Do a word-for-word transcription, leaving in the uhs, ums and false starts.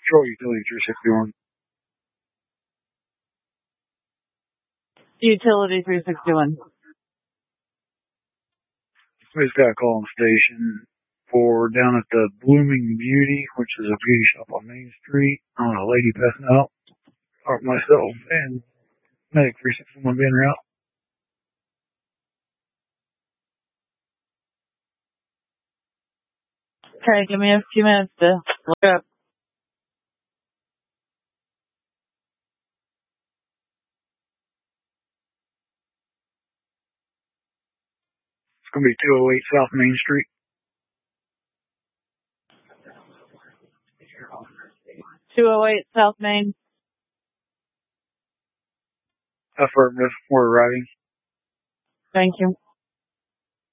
Detroit Utility three sixty-one. Utility three sixty-one. We just got a call on the station for down at the Blooming Beauty, which is a beauty shop on Main Street. On a lady passing out. Or myself and Medic three sixty-one being route. Okay, give me a few minutes to look up. It's going to be two oh eight South Main Street. two oh eight South Main. Affirmative. We're arriving. Thank you.